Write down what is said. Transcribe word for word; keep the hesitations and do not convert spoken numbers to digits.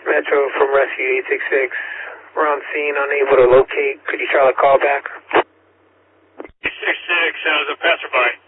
Metro from Rescue eight six six. We're on scene, unable to locate. Could you try a call back? eight six six, uh, the passerby.